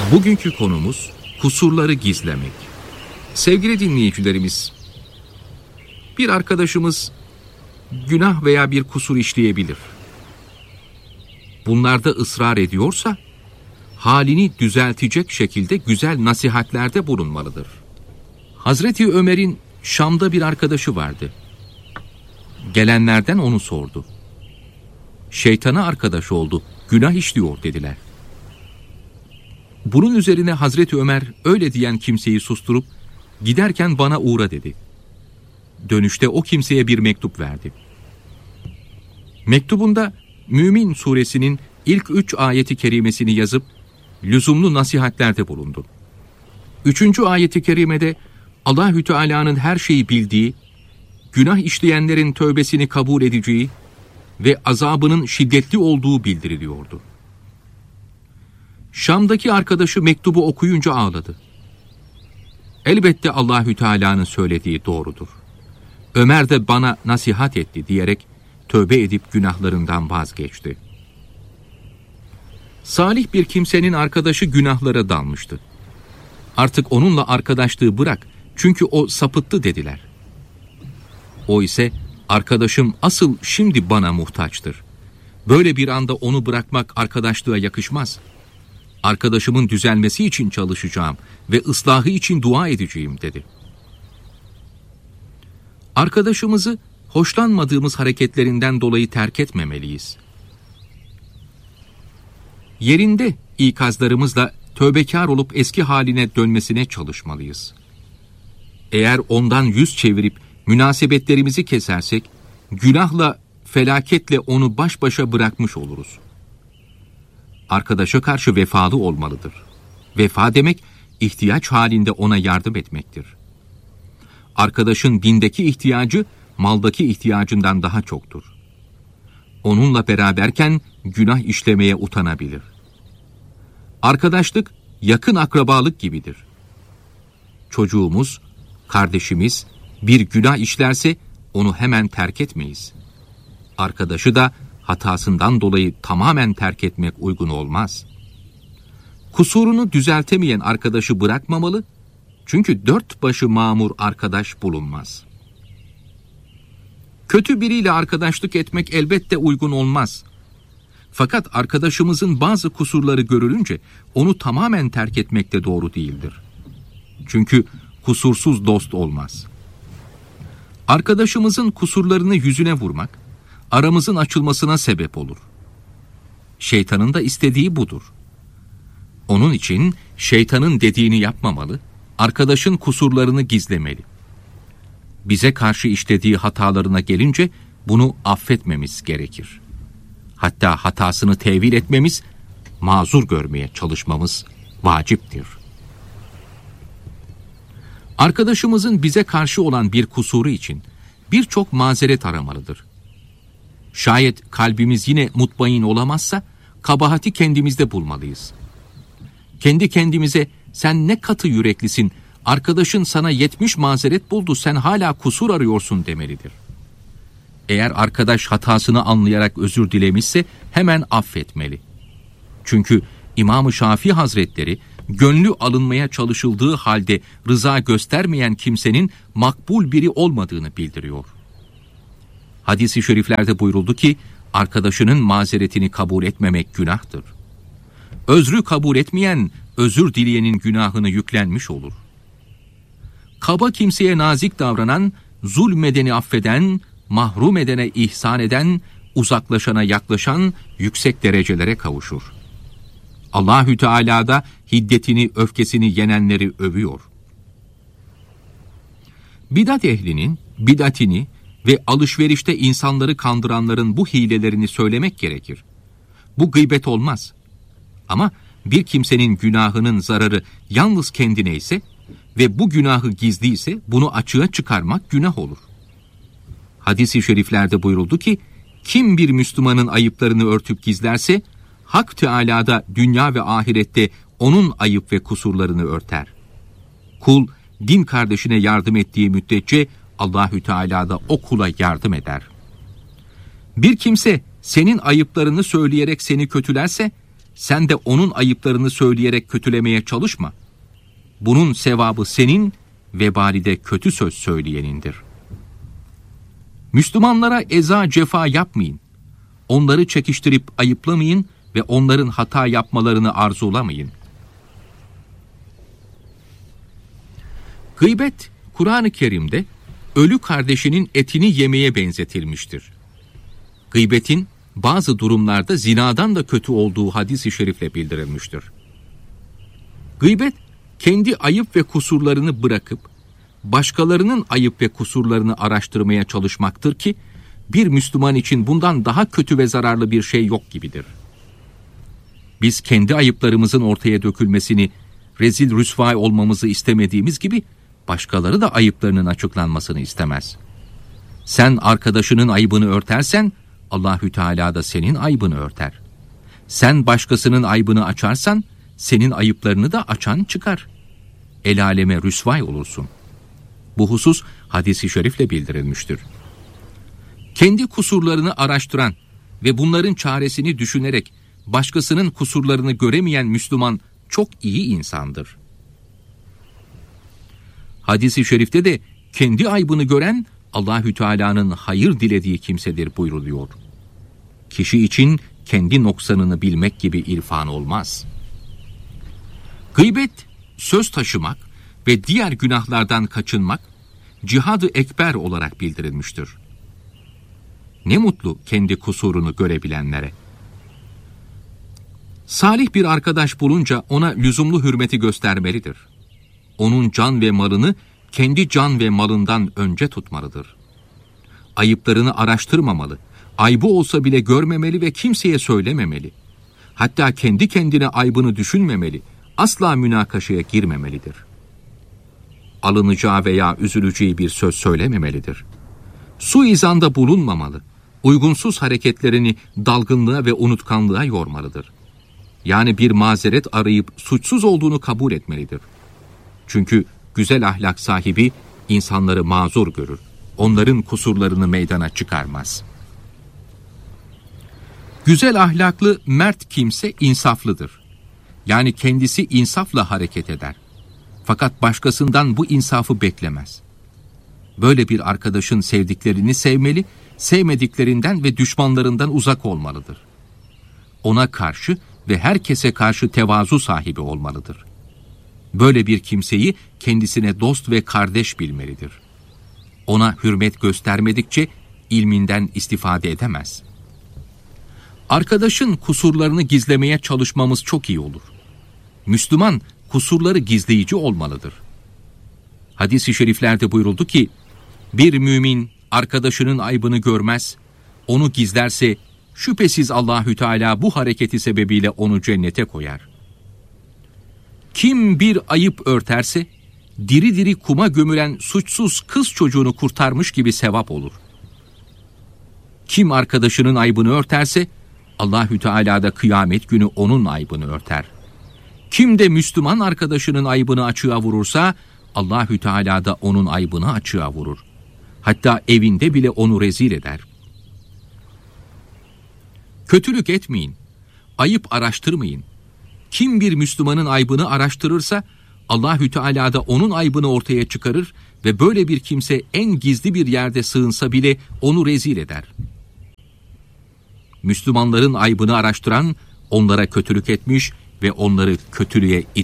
Bugünkü konumuz kusurları gizlemek. Sevgili dinleyicilerimiz, bir arkadaşımız günah veya bir kusur işleyebilir. Bunlarda ısrar ediyorsa, halini düzeltecek şekilde güzel nasihatlerde bulunmalıdır. Hazreti Ömer'in Şam'da bir arkadaşı vardı. Gelenlerden onu sordu. Şeytana arkadaş oldu, günah işliyor dediler. Bunun üzerine Hazreti Ömer öyle diyen kimseyi susturup, giderken bana uğra dedi. Dönüşte o kimseye bir mektup verdi. Mektubunda Mümin suresinin ilk 3 ayeti kerimesini yazıp lüzumlu nasihatlerde bulundu. 3. ayeti kerimede Allahü Teala'nın her şeyi bildiği, günah işleyenlerin tövbesini kabul edeceği ve azabının şiddetli olduğu bildiriliyordu. Şam'daki arkadaşı mektubu okuyunca ağladı. Elbette Allahü Teala'nın söylediği doğrudur. Ömer de bana nasihat etti diyerek tövbe edip günahlarından vazgeçti. Salih bir kimsenin arkadaşı günahlara dalmıştı. Artık onunla arkadaşlığı bırak, çünkü o sapıttı dediler. O ise arkadaşım asıl şimdi bana muhtaçtır. Böyle bir anda onu bırakmak arkadaşlığa yakışmaz. Arkadaşımın düzelmesi için çalışacağım ve ıslahı için dua edeceğim dedi. Arkadaşımızı hoşlanmadığımız hareketlerinden dolayı terk etmemeliyiz. Yerinde ikazlarımızla tövbekar olup eski haline dönmesine çalışmalıyız. Eğer ondan yüz çevirip münasebetlerimizi kesersek, günahla, felaketle onu baş başa bırakmış oluruz. Arkadaşa karşı vefalı olmalıdır. Vefa demek, ihtiyaç halinde ona yardım etmektir. Arkadaşın dindeki ihtiyacı, maldaki ihtiyacından daha çoktur. Onunla beraberken günah işlemeye utanabilir. Arkadaşlık, yakın akrabalık gibidir. Çocuğumuz, kardeşimiz bir günah işlerse onu hemen terk etmeyiz. Arkadaşı da hatasından dolayı tamamen terk etmek uygun olmaz. Kusurunu düzeltemeyen arkadaşı bırakmamalı, çünkü 4 başı mamur arkadaş bulunmaz. Kötü biriyle arkadaşlık etmek elbette uygun olmaz. Fakat arkadaşımızın bazı kusurları görülünce onu tamamen terk etmek de doğru değildir. Çünkü kusursuz dost olmaz. Arkadaşımızın kusurlarını yüzüne vurmak, aramızın açılmasına sebep olur. Şeytanın da istediği budur. Onun için şeytanın dediğini yapmamalı, arkadaşın kusurlarını gizlemeli. Bize karşı işlediği hatalarına gelince bunu affetmemiz gerekir. Hatta hatasını tevil etmemiz, mazur görmeye çalışmamız vaciptir. Arkadaşımızın bize karşı olan bir kusuru için birçok mazeret aramalıdır. Şayet kalbimiz yine mutmain olamazsa, kabahati kendimizde bulmalıyız. Kendi kendimize, sen ne katı yüreklisin, arkadaşın sana 70 mazeret buldu, sen hala kusur arıyorsun demelidir. Eğer arkadaş hatasını anlayarak özür dilemişse hemen affetmeli. Çünkü İmam-ı Şafii Hazretleri, gönlü alınmaya çalışıldığı halde rıza göstermeyen kimsenin makbul biri olmadığını bildiriyor. Hadis-i şeriflerde buyuruldu ki, arkadaşının mazeretini kabul etmemek günahtır. Özrü kabul etmeyen, özür dileyenin günahını yüklenmiş olur. Kaba kimseye nazik davranan, zulmedeni affeden, mahrum edene ihsan eden, uzaklaşana yaklaşan yüksek derecelere kavuşur. Allahü Teala da hiddetini, öfkesini yenenleri övüyor. Bidat ehlinin bidatini ve alışverişte insanları kandıranların bu hilelerini söylemek gerekir. Bu gıybet olmaz. Ama bir kimsenin günahının zararı yalnız kendine ise ve bu günahı gizliyse bunu açığa çıkarmak günah olur. Hadis-i şeriflerde buyuruldu ki, kim bir Müslümanın ayıplarını örtüp gizlerse, Hak Teâlâ da dünya ve ahirette onun ayıp ve kusurlarını örter. Kul, din kardeşine yardım ettiği müddetçe Allahü Teâlâ da o kula yardım eder. Bir kimse senin ayıplarını söyleyerek seni kötülerse, sen de onun ayıplarını söyleyerek kötülemeye çalışma. Bunun sevabı senin, vebali de kötü söz söyleyenindir. Müslümanlara eza cefa yapmayın. Onları çekiştirip ayıplamayın ve onların hata yapmalarını arzulamayın. Gıybet, Kur'an-ı Kerim'de ölü kardeşinin etini yemeye benzetilmiştir. Gıybetin bazı durumlarda zinadan da kötü olduğu hadis-i şerifle bildirilmiştir. Gıybet, kendi ayıp ve kusurlarını bırakıp başkalarının ayıp ve kusurlarını araştırmaya çalışmaktır ki bir Müslüman için bundan daha kötü ve zararlı bir şey yok gibidir. Biz kendi ayıplarımızın ortaya dökülmesini, rezil rüsvay olmamızı istemediğimiz gibi başkaları da ayıplarının açıklanmasını istemez. Sen arkadaşının ayıbını örtersen Allahü Teala da senin ayıbını örter. Sen başkasının ayıbını açarsan senin ayıplarını da açan çıkar. El aleme rüsvay olursun. Bu husus hadis-i şerifle bildirilmiştir. Kendi kusurlarını araştıran ve bunların çaresini düşünerek başkasının kusurlarını göremeyen Müslüman çok iyi insandır. Hadis-i şerifte de kendi aybını gören Allahü Teala'nın hayır dilediği kimsedir buyruluyor. Kişi için kendi noksanını bilmek gibi irfan olmaz. Gıybet, söz taşımak ve diğer günahlardan kaçınmak, cihad-ı ekber olarak bildirilmiştir. Ne mutlu kendi kusurunu görebilenlere. Salih bir arkadaş bulunca ona lüzumlu hürmeti göstermelidir. Onun can ve malını kendi can ve malından önce tutmalıdır. Ayıplarını araştırmamalı, aybı olsa bile görmemeli ve kimseye söylememeli. Hatta kendi kendine aybını düşünmemeli, asla münakaşaya girmemelidir. Alınacağı veya üzüleceği bir söz söylememelidir. Suizanda bulunmamalı, uygunsuz hareketlerini dalgınlığa ve unutkanlığa yormalıdır. Yani bir mazeret arayıp suçsuz olduğunu kabul etmelidir. Çünkü güzel ahlak sahibi insanları mazur görür. Onların kusurlarını meydana çıkarmaz. Güzel ahlaklı, mert kimse insaflıdır. Yani kendisi insafla hareket eder. Fakat başkasından bu insafı beklemez. Böyle bir arkadaşın sevdiklerini sevmeli, sevmediklerinden ve düşmanlarından uzak olmalıdır. Ona karşı ve herkese karşı tevazu sahibi olmalıdır. Böyle bir kimseyi kendisine dost ve kardeş bilmelidir. Ona hürmet göstermedikçe ilminden istifade edemez. Arkadaşın kusurlarını gizlemeye çalışmamız çok iyi olur. Müslüman kusurları gizleyici olmalıdır. Hadis-i şeriflerde buyuruldu ki, bir mümin arkadaşının aybını görmez, onu gizlerse şüphesiz Allahü Teala bu hareketi sebebiyle onu cennete koyar. Kim bir ayıp örterse, diri diri kuma gömülen suçsuz kız çocuğunu kurtarmış gibi sevap olur. Kim arkadaşının aybını örterse, Allahü Teala da kıyamet günü onun aybını örter. Kim de Müslüman arkadaşının aybını açığa vurursa, Allahü Teala da onun aybını açığa vurur. Hatta evinde bile onu rezil eder. Kötülük etmeyin, ayıp araştırmayın. Kim bir Müslümanın aybını araştırırsa, Allahü Teala da onun aybını ortaya çıkarır ve böyle bir kimse en gizli bir yerde sığınsa bile onu rezil eder. Müslümanların aybını araştıran, onlara kötülük etmiş ve onları kötülüğe